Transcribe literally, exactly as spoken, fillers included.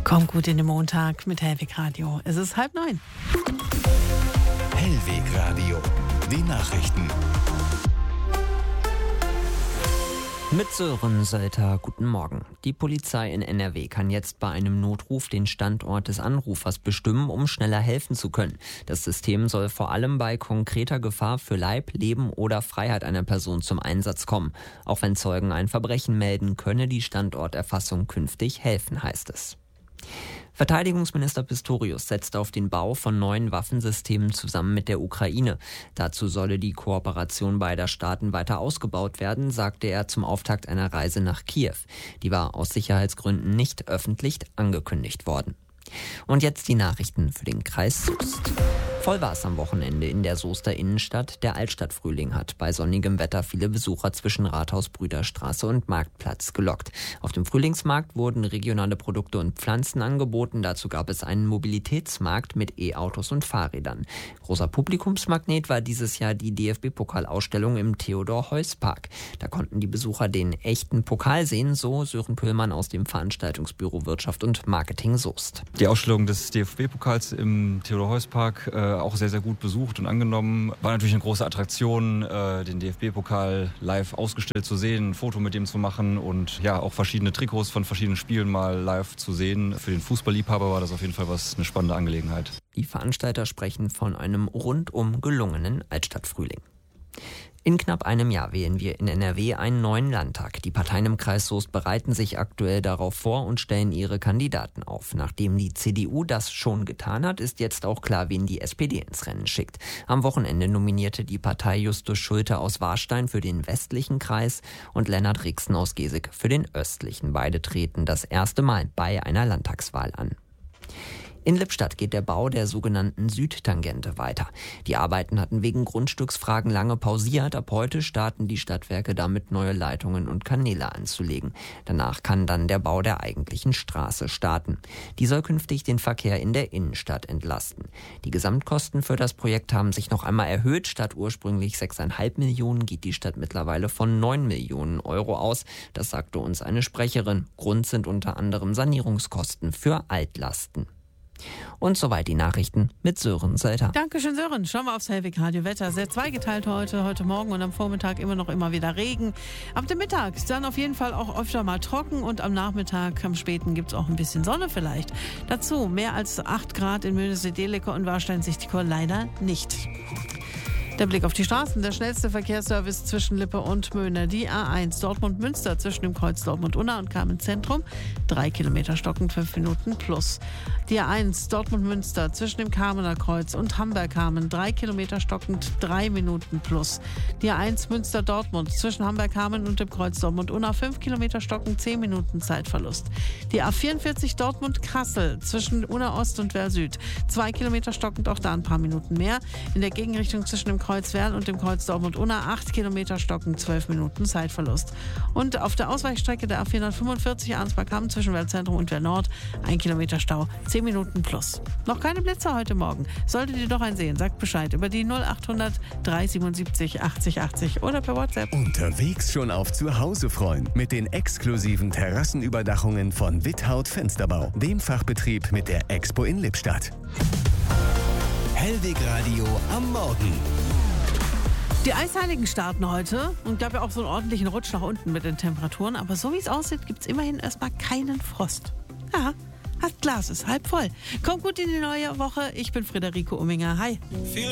Kommt gut in den Montag mit Hellweg Radio. Es ist halb neun. Hellweg Radio, die Nachrichten. Mit Sören Sölter, guten Morgen. Die Polizei in N R W kann jetzt bei einem Notruf den Standort des Anrufers bestimmen, um schneller helfen zu können. Das System soll vor allem bei konkreter Gefahr für Leib, Leben oder Freiheit einer Person zum Einsatz kommen. Auch wenn Zeugen ein Verbrechen melden, könne die Standorterfassung künftig helfen, heißt es. Verteidigungsminister Pistorius setzt auf den Bau von neuen Waffensystemen zusammen mit der Ukraine. Dazu solle die Kooperation beider Staaten weiter ausgebaut werden, sagte er zum Auftakt einer Reise nach Kiew. Die war aus Sicherheitsgründen nicht öffentlich angekündigt worden. Und jetzt die Nachrichten für den Kreis Soest. Voll war es am Wochenende in der Soester Innenstadt. Der Altstadtfrühling hat bei sonnigem Wetter viele Besucher zwischen Rathaus, Brüderstraße und Marktplatz gelockt. Auf dem Frühlingsmarkt wurden regionale Produkte und Pflanzen angeboten. Dazu gab es einen Mobilitätsmarkt mit E-Autos und Fahrrädern. Großer Publikumsmagnet war dieses Jahr die D F B-Pokalausstellung im Theodor-Heuss-Park. Da konnten die Besucher den echten Pokal sehen, so Sören Pöhlmann aus dem Veranstaltungsbüro Wirtschaft und Marketing Soest. Die Ausstellung des D F B-Pokals im Theodor-Heuss-Park äh, auch sehr, sehr gut besucht und angenommen. War natürlich eine große Attraktion, äh, den D F B-Pokal live ausgestellt zu sehen, ein Foto mit dem zu machen und ja, auch verschiedene Trikots von verschiedenen Spielen mal live zu sehen. Für den Fußballliebhaber war das auf jeden Fall was eine spannende Angelegenheit. Die Veranstalter sprechen von einem rundum gelungenen Altstadtfrühling. In knapp einem Jahr wählen wir in N R W einen neuen Landtag. Die Parteien im Kreis Soest bereiten sich aktuell darauf vor und stellen ihre Kandidaten auf. Nachdem die C D U das schon getan hat, ist jetzt auch klar, wen die S P D ins Rennen schickt. Am Wochenende nominierte die Partei Justus Schulte aus Warstein für den westlichen Kreis und Lennart Rixen aus Geseke für den östlichen. Beide treten das erste Mal bei einer Landtagswahl an. In Lippstadt geht der Bau der sogenannten Südtangente weiter. Die Arbeiten hatten wegen Grundstücksfragen lange pausiert. Ab heute starten die Stadtwerke damit, neue Leitungen und Kanäle anzulegen. Danach kann dann der Bau der eigentlichen Straße starten. Die soll künftig den Verkehr in der Innenstadt entlasten. Die Gesamtkosten für das Projekt haben sich noch einmal erhöht. Statt ursprünglich sechs Komma fünf Millionen geht die Stadt mittlerweile von neun Millionen Euro aus. Das sagte uns eine Sprecherin. Grund sind unter anderem Sanierungskosten für Altlasten. Und soweit die Nachrichten mit Sören Sölter. Dankeschön, Sören. Schauen wir aufs Hellweg Radio Wetter. Sehr zweigeteilt heute, heute Morgen und am Vormittag immer noch immer wieder Regen. Ab dem Mittag dann auf jeden Fall auch öfter mal trocken und am Nachmittag, am späten gibt es auch ein bisschen Sonne vielleicht. Dazu mehr als acht Grad in Möhnesee-Delitzsch und Warstein-Sichtikor leider nicht. Der Blick auf die Straßen. Der schnellste Verkehrsservice zwischen Lippe und Möhne. Die A eins Dortmund-Münster zwischen dem Kreuz Dortmund-Unna und Kamenz-Zentrum. Drei Kilometer stockend, fünf Minuten plus. Die A eins Dortmund-Münster zwischen dem Kamener Kreuz und Hamberg-Kamen. Drei Kilometer stockend, drei Minuten plus. Die A eins Münster-Dortmund zwischen Hamberg-Kamen und dem Kreuz Dortmund-Unna. Fünf Kilometer stockend, zehn Minuten Zeitverlust. Die A vierundvierzig Dortmund-Kassel zwischen Unna-Ost und Werl-Süd. Zwei Kilometer stockend, auch da ein paar Minuten mehr. In der Gegenrichtung zwischen dem Kreuz Werl und dem Kreuz Dortmund-Unna acht Kilometer stocken, zwölf Minuten Zeitverlust. Und auf der Ausweichstrecke der A vierhundertfünfundvierzig Arnsberg-Hamm zwischen Werl-Zentrum und Werl-Nord ein Kilometer Stau, zehn Minuten plus. Noch keine Blitzer heute Morgen. Solltet ihr doch einen sehen, sagt Bescheid über die null achthundert dreihundertsiebenundsiebzig achtzig achtzig oder per WhatsApp. Unterwegs schon auf Zuhause freuen mit den exklusiven Terrassenüberdachungen von Withaut Fensterbau, dem Fachbetrieb mit der Expo in Lippstadt. Hellweg Radio am Morgen. Die Eisheiligen starten heute und gab ja auch so einen ordentlichen Rutsch nach unten mit den Temperaturen. Aber so wie es aussieht, gibt es immerhin erstmal keinen Frost. Ja, das Glas ist halb voll. Kommt gut in die neue Woche. Ich bin Friederike Umminger. Hi.